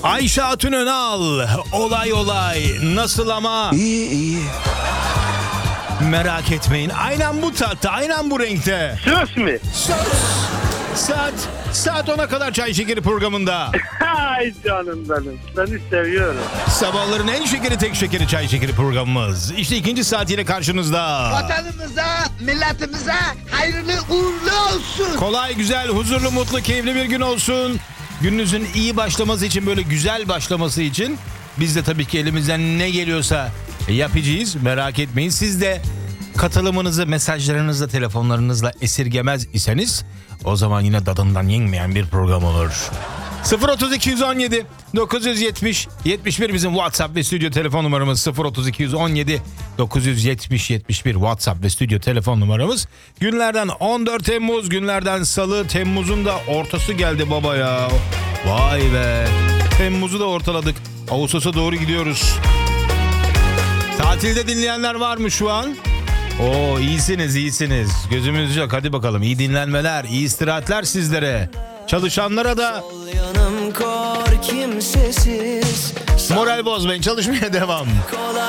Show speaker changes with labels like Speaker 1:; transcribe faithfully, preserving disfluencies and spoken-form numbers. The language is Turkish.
Speaker 1: Ayşe Hatun Önal, olay olay, nasıl ama?
Speaker 2: İyi iyi.
Speaker 1: Merak etmeyin, aynen bu tatta, aynen bu renkte.
Speaker 3: Söz mü?
Speaker 1: Söz. Saat, saat ona kadar Çay Şekeri programında.
Speaker 3: Ay canım benim. Seni seviyorum.
Speaker 1: Sabahların en şekeri tek şekeri Çay Şekeri programımız. İşte ikinci saatiyle karşınızda.
Speaker 4: Vatanımıza, milletimize hayırlı uğurlu olsun.
Speaker 1: Kolay, güzel, huzurlu, mutlu, keyifli bir gün olsun. Gününüzün iyi başlaması için, böyle güzel başlaması için biz de tabii ki elimizden ne geliyorsa yapacağız. Merak etmeyin. Siz de katılımınızı mesajlarınızla, telefonlarınızla esirgemez iseniz o zaman yine tadından yenmeyen bir program olur. sıfır otuz iki on yedi dokuz yüz yetmiş yetmiş bir bizim WhatsApp ve stüdyo telefon numaramız. sıfır otuz iki on yedi dokuz yüz yetmiş yetmiş bir WhatsApp ve stüdyo telefon numaramız. Günlerden on dört Temmuz, günlerden Salı. Temmuz'un da ortası geldi baba ya. Vay be. Temmuz'u da ortaladık. Ağustos'a doğru gidiyoruz. Tatilde dinleyenler var mı şu an? Oo, iyisiniz iyisiniz. Gözümüz yok, hadi bakalım. İyi dinlenmeler, iyi istirahatler sizlere. Çalışanlara da
Speaker 5: Yanım kor kimsesiz.
Speaker 1: moral bozmayın, çalışmaya devam.